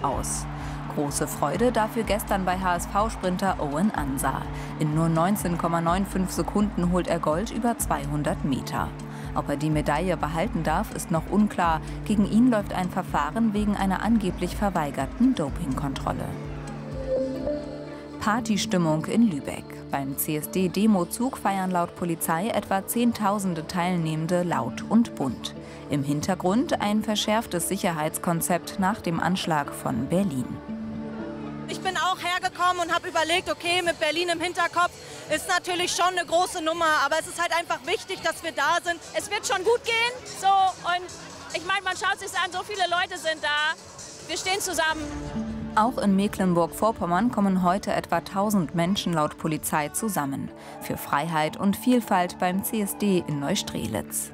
aus. Große Freude dafür gestern bei HSV-Sprinter Owen Ansah. In nur 19,95 Sekunden holt er Gold über 200 Meter. Ob er die Medaille behalten darf, ist noch unklar. Gegen ihn läuft ein Verfahren wegen einer angeblich verweigerten Dopingkontrolle. Partystimmung in Lübeck. Beim CSD-Demozug feiern laut Polizei etwa Zehntausende Teilnehmende laut und bunt. Im Hintergrund ein verschärftes Sicherheitskonzept nach dem Anschlag von Berlin. Ich bin auch hergekommen und habe überlegt, okay, mit Berlin im Hinterkopf ist natürlich schon eine große Nummer, aber es ist halt einfach wichtig, dass wir da sind. Es wird schon gut gehen, so, und ich meine, man schaut sich an, so viele Leute sind da, wir stehen zusammen. Auch in Mecklenburg-Vorpommern kommen heute etwa 1000 Menschen laut Polizei zusammen. Für Freiheit und Vielfalt beim CSD in Neustrelitz.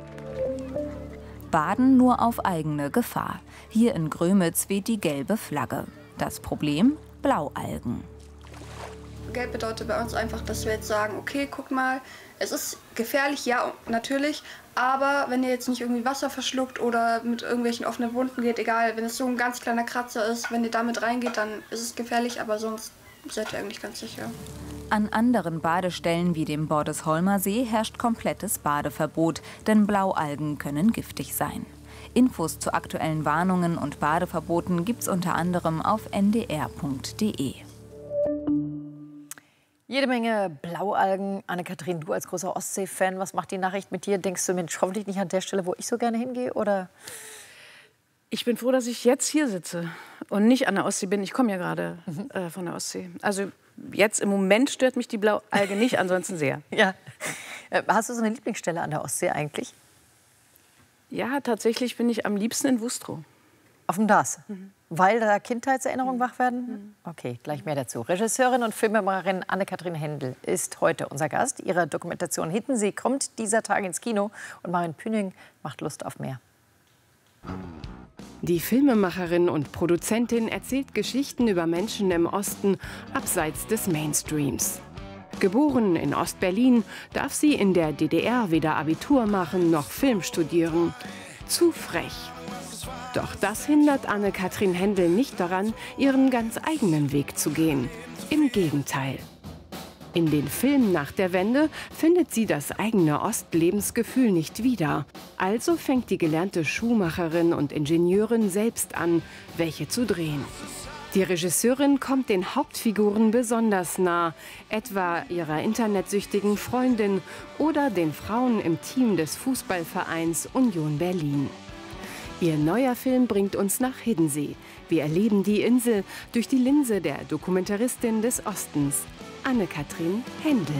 Baden nur auf eigene Gefahr. Hier in Grömitz weht die gelbe Flagge. Das Problem? Blaualgen. Gelb bedeutet bei uns einfach, dass wir jetzt sagen, okay, guck mal, es ist gefährlich, ja, natürlich, aber wenn ihr jetzt nicht irgendwie Wasser verschluckt oder mit irgendwelchen offenen Wunden geht, egal, wenn es so ein ganz kleiner Kratzer ist, wenn ihr damit reingeht, dann ist es gefährlich, aber sonst seid ihr eigentlich ganz sicher. An anderen Badestellen wie dem Bordesholmer See herrscht komplettes Badeverbot, denn Blaualgen können giftig sein. Infos zu aktuellen Warnungen und Badeverboten gibt's unter anderem auf ndr.de. Jede Menge Blaualgen. Anne-Kathrin, du als großer Ostsee-Fan, was macht die Nachricht mit dir? Denkst du, Mensch, hoffentlich nicht an der Stelle, wo ich so gerne hingehe? Oder? Ich bin froh, dass ich jetzt hier sitze und nicht an der Ostsee bin. Ich komme ja gerade von der Ostsee. Also jetzt im Moment stört mich die Blaualge nicht, ansonsten sehr. Ja. Hast du so eine Lieblingsstelle an der Ostsee eigentlich? Ja, tatsächlich bin ich am liebsten in Wustrow. Auf dem DAS? Weil da Kindheitserinnerungen wach werden? Okay, gleich mehr dazu. Regisseurin und Filmemacherin Anne-Kathrin Hendel ist heute unser Gast. Ihre Dokumentation Hiddensee kommt dieser Tage ins Kino und Maren Püning macht Lust auf mehr. Die Filmemacherin und Produzentin erzählt Geschichten über Menschen im Osten abseits des Mainstreams. Geboren in Ostberlin, darf sie in der DDR weder Abitur machen noch Film studieren. Zu frech. Doch das hindert Anne-Kathrin Hendel nicht daran, ihren ganz eigenen Weg zu gehen. Im Gegenteil. In den Filmen nach der Wende findet sie das eigene Ostlebensgefühl nicht wieder. Also fängt die gelernte Schuhmacherin und Ingenieurin selbst an, welche zu drehen. Die Regisseurin kommt den Hauptfiguren besonders nah, etwa ihrer internetsüchtigen Freundin oder den Frauen im Team des Fußballvereins Union Berlin. Ihr neuer Film bringt uns nach Hiddensee. Wir erleben die Insel durch die Linse der Dokumentaristin des Ostens, Anne-Kathrin Hendel.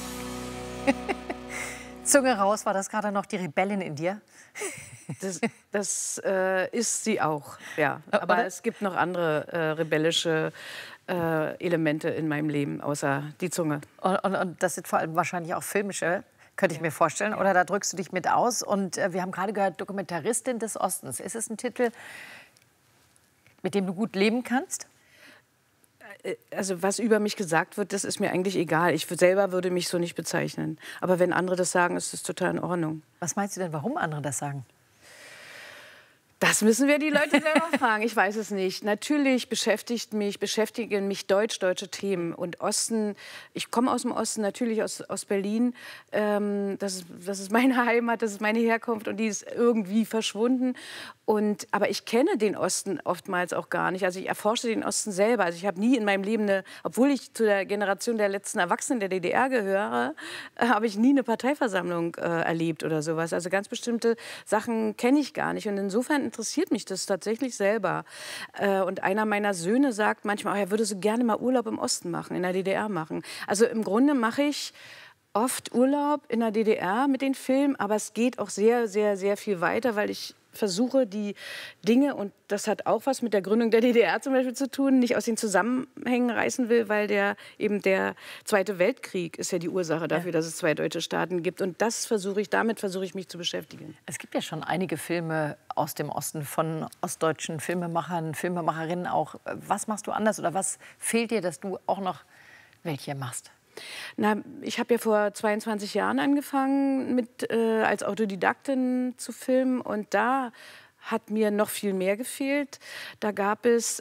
Zunge raus, war das gerade noch die Rebellin in dir? Das ist sie auch, ja. Aber Oder? es gibt noch andere rebellische Elemente in meinem Leben, außer die Zunge. Und das sind vor allem wahrscheinlich auch filmische, könnte ich mir vorstellen. Oder da drückst du dich mit aus. Und wir haben gerade gehört, Dokumentaristin des Ostens. Ist es ein Titel, mit dem du gut leben kannst? Also was über mich gesagt wird, das ist mir eigentlich egal. Ich selber würde mich so nicht bezeichnen. Aber wenn andere das sagen, ist das total in Ordnung. Was meinst du denn, warum andere das sagen? Das müssen wir die Leute selber fragen. Ich weiß es nicht. Natürlich beschäftigen mich deutsche Themen. Und Osten, ich komme aus dem Osten, natürlich aus Berlin. Das ist meine Heimat, das ist meine Herkunft und die ist irgendwie verschwunden. Aber ich kenne den Osten oftmals auch gar nicht. Also ich erforsche den Osten selber. Also ich habe nie in meinem Leben obwohl ich zu der Generation der letzten Erwachsenen der DDR gehöre, habe ich nie eine Parteiversammlung erlebt oder sowas. Also ganz bestimmte Sachen kenne ich gar nicht. Und insofern interessiert mich das tatsächlich selber. Und einer meiner Söhne sagt manchmal, er würde so gerne mal Urlaub im Osten machen, in der DDR machen. Also im Grunde mache ich oft Urlaub in der DDR mit den Filmen, aber es geht auch sehr, sehr, sehr viel weiter, weil ich versuche, die Dinge, und das hat auch was mit der Gründung der DDR zum Beispiel zu tun, nicht aus den Zusammenhängen reißen will, weil der Zweite Weltkrieg ist ja die Ursache dafür, dass es zwei deutsche Staaten gibt. Und damit versuche ich mich zu beschäftigen. Es gibt ja schon einige Filme aus dem Osten von ostdeutschen Filmemachern, Filmemacherinnen auch. Was machst du anders oder was fehlt dir, dass du auch noch welche machst? Na, ich habe ja vor 22 Jahren angefangen, als Autodidaktin zu filmen. Und da hat mir noch viel mehr gefehlt. Da gab es